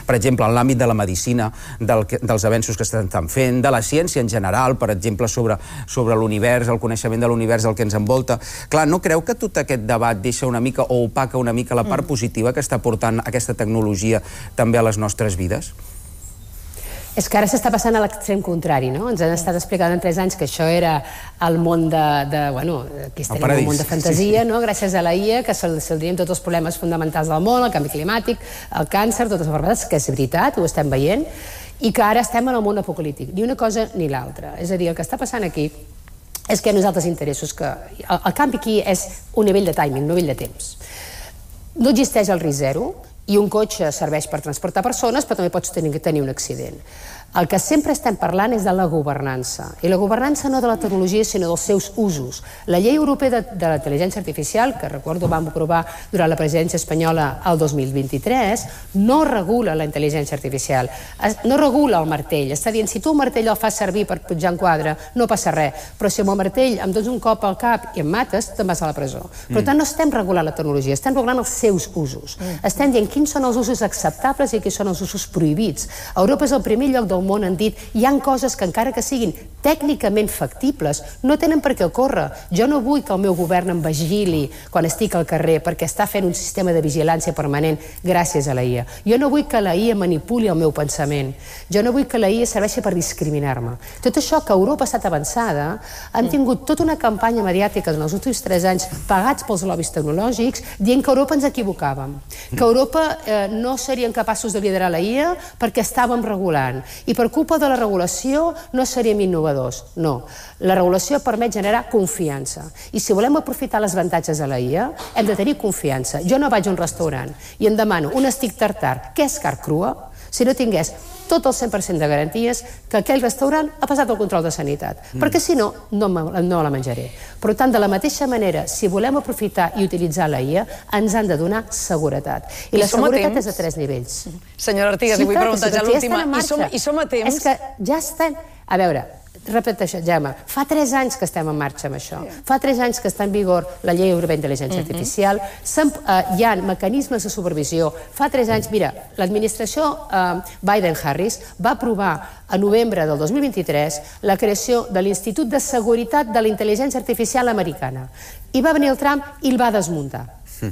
per exemple, en l'àmbit de la medicina, dels avenços que estan fent, de la ciència en general, per exemple, sobre l'univers, el coneixement de l'univers, el que ens envolta. Clar, no creu que tot aquest debat deixa una mica o opaca una mica la part positiva que està portant aquesta tecnologia també a les nostres vides? És que ara s'està passant a l'extrem contrari, no? Ens han estat explicant en 3 anys que això era el món aquí estaríem en un món de fantasia, no? Gràcies a la IA, que solucionaríem tots els problemes fonamentals del món, el canvi climàtic, el càncer, totes les malalties, que és veritat, ho estem veient, i que ara estem en el món apocalíptic, ni una cosa ni l'altra. És a dir, el que està passant aquí és que hi ha uns altres interessos, que el canvi aquí és un nivell de timing, un nivell de temps. No existeix el risc zero, i un cotxe serveix per transportar persones, però també pots tenir un accident. El que sempre estem parlant és de la governança, i la governança no de la tecnologia, sinó dels seus usos. La llei europea de la intel·ligència artificial, que recordo vam aprovar durant la presidència espanyola el 2023, no regula la intel·ligència artificial, no regula el martell. Està dient, si tu el martell el fas servir per pujar un quadre, no passa res, però si amb el martell em dones un cop al cap i em mates, te'n vas a la presó. Per tant, no estem regulant la tecnologia, estem regulant els seus usos. Estem dient quins són els usos acceptables i quins són els usos prohibits. Europa és el primer lloc del món han dit, hi ha coses que encara que siguin tècnicament factibles no tenen per què ocórrer. Jo no vull que el meu govern em vigili quan estic al carrer perquè està fent un sistema de vigilància permanent gràcies a la IA. Jo no vull que la IA manipuli el meu pensament. Jo no vull que la IA serveixi per discriminar-me. Tot això que Europa ha estat avançada, han tingut tota una campanya mediàtica en els últims 3 anys pagats pels lobbies tecnològics dient que a Europa ens equivocàvem, que a Europa no serien capaços de liderar la IA perquè estàvem regulant i per culpa de la regulació no seríem innovadors. No, la regulació permet generar confiança i si volem aprofitar els avantatges de la IA hem de tenir confiança. Jo no vaig a un restaurant i em demano un steak tartar, què és carn crua? Si no tingués tot el 100% de garanties que aquell restaurant ha passat el control de sanitat, perquè si no, no la menjaré. Per tant, de la mateixa manera, si volem aprofitar i utilitzar la IA, ens han de donar seguretat. I la seguretat és de 3 nivells. Senyora Artigas, li vull preguntar ja l'última. I som a temps? És que ja estem... A veure, repeteixo, Gemma, fa 3 anys que estem en marxa amb això. Fa 3 anys que està en vigor la llei europea d'intel·ligència artificial, hi ha mecanismes de supervisió. Fa 3 anys, mira, l'administració Biden-Harris va aprovar a novembre del 2023 la creació de l'Institut de Seguretat de la Intel·ligència Artificial Americana. I va venir el Trump i el va desmuntar.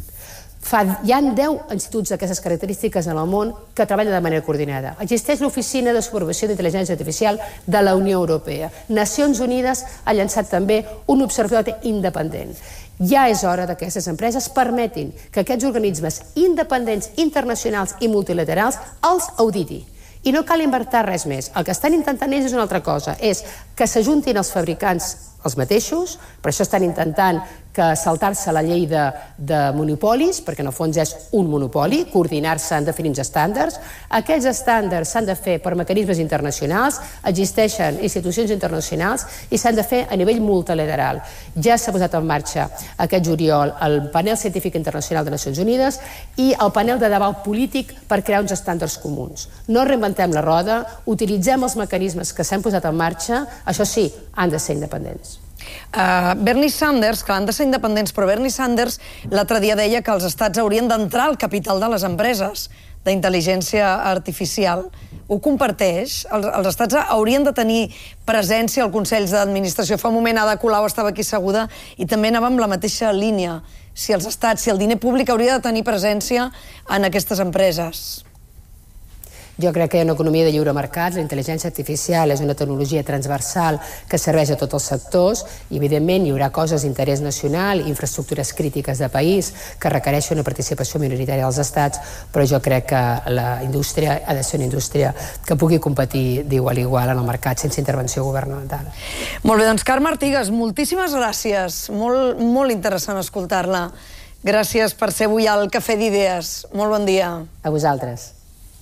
Hi ha 10 instituts d'aquestes característiques en el món que treballen de manera coordinada. Existeix l'Oficina de Supervisió d'Intel·ligència Artificial de la Unió Europea. Nacions Unides ha llançat també un observatori independent. Ja és hora que aquestes empreses permetin que aquests organismes independents, internacionals i multilaterals els auditi. I no cal invertir res més. El que estan intentant ells és una altra cosa, és que s'ajuntin els fabricants els mateixos, per això estan intentant que saltar-se la llei de monopolis, perquè en el fons és un monopoli, coordinar-se en definir uns estàndards. Aquests estàndards s'han de fer per mecanismes internacionals, existeixen institucions internacionals i s'han de fer a nivell multilateral. Ja s'ha posat en marxa aquest juliol el panel científic internacional de Nacions Unides i el panel de debat polític per crear uns estàndards comuns. No reinventem la roda, utilitzem els mecanismes que s'han posat en marxa, això sí, han de ser independents. Bernie Sanders, que han de ser independents, però Bernie Sanders l'altre dia deia que els estats haurien d'entrar al capital de les empreses d'intel·ligència artificial. Ho comparteix? Els estats haurien de tenir presència als consells d'administració. Fa un moment Ada Colau estava aquí asseguda i també anava amb la mateixa línia. Si els estats, si el diner públic hauria de tenir presència en aquestes empreses. Jo crec que hi ha una economia de lliure mercat, la intel·ligència artificial és una tecnologia transversal que serveix a tots els sectors i, evidentment, hi haurà coses d'interès nacional, infraestructures crítiques de país que requereixen una participació minoritària dels estats, però jo crec que la indústria ha de ser una indústria que pugui competir d'igual a igual en el mercat sense intervenció governamental. Molt bé, doncs Carme Artigas, moltíssimes gràcies. Molt interessant escoltar-la. Gràcies per ser avui al Cafè d'Idees. Molt bon dia. A vosaltres.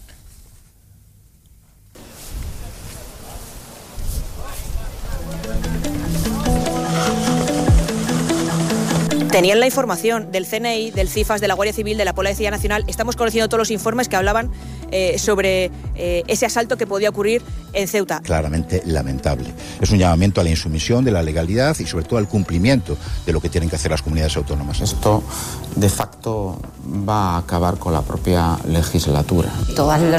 Tenían la información del CNI, del CIFAS, de la Guardia Civil, de la Policía Nacional. Estamos conociendo todos los informes que hablaban sobre ese asalto que podía ocurrir en Ceuta. Claramente lamentable. Es un llamamiento a la insumisión de la legalidad y sobre todo al cumplimiento de lo que tienen que hacer las comunidades autónomas. Esto de facto va a acabar con la propia legislatura. Todas